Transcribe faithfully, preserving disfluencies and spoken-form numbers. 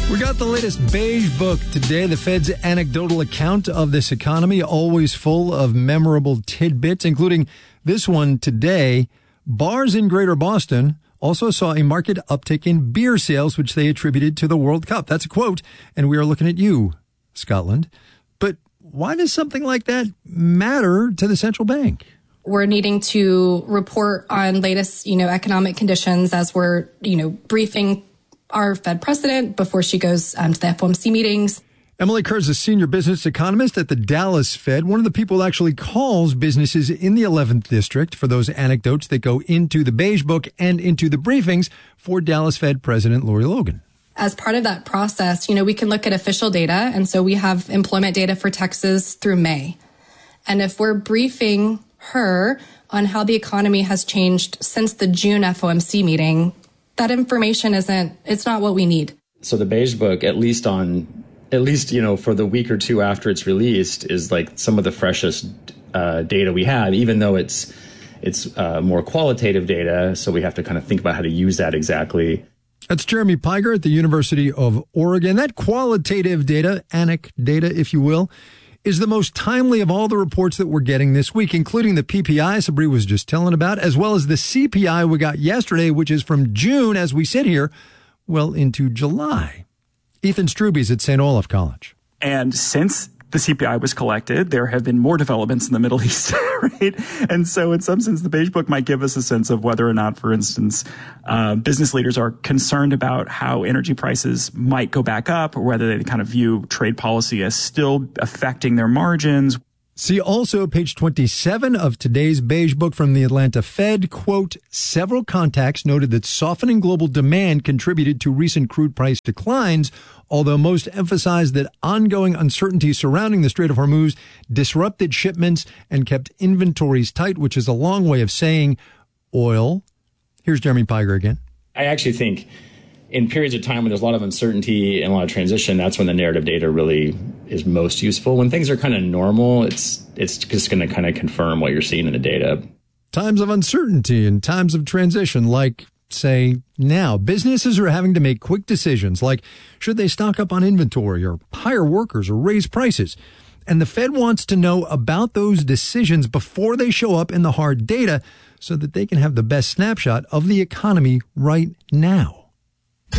We got the latest beige book today, the Fed's anecdotal account of this economy, always full of memorable tidbits, including this one today. Bars in Greater Boston also saw a market uptick in beer sales, which they attributed to the World Cup. That's a quote, and we are looking at you, Scotland. But why does something like that matter to the central bank? We're needing to report on latest, you know, economic conditions as we're, you know, briefing our Fed president before she goes um, to the F O M C meetings. Emily Kerr is a senior business economist at the Dallas Fed, one of the people who actually calls businesses in the eleventh District for those anecdotes that go into the beige book and into the briefings for Dallas Fed President Lori Logan. As part of that process, you know, we can look at official data. And so we have employment data for Texas through May. And if we're briefing her on how the economy has changed since the June F O M C meeting, that information isn't, it's not what we need. So the beige book, at least on, at least, you know, for the week or two after it's released, is like some of the freshest uh, data we have, even though it's, it's uh, more qualitative data. So we have to kind of think about how to use that exactly. That's Jeremy Piger at the University of Oregon. That qualitative data, A N A C data, if you will, is the most timely of all the reports that we're getting this week, including the P P I Sabri was just telling about, as well as the C P I we got yesterday, which is from June as we sit here, well into July. Ethan Struby's at Saint Olaf College. And since the C P I was collected, there have been more developments in the Middle East, right? And so in some sense, the beige book might give us a sense of whether or not, for instance, uh, business leaders are concerned about how energy prices might go back up, or whether they kind of view trade policy as still affecting their margins. See also page twenty-seven of today's beige book from the Atlanta Fed, quote, several contacts noted that softening global demand contributed to recent crude price declines, although most emphasized that ongoing uncertainty surrounding the Strait of Hormuz disrupted shipments and kept inventories tight, which is a long way of saying oil. Here's Jeremy Piger again. I actually think in periods of time when there's a lot of uncertainty and a lot of transition, that's when the narrative data really is most useful. When things are kind of normal, it's it's just going to kind of confirm what you're seeing in the data. Times of uncertainty and times of transition, like, say, now, businesses are having to make quick decisions, like should they stock up on inventory or hire workers or raise prices? And the Fed wants to know about those decisions before they show up in the hard data so that they can have the best snapshot of the economy right now.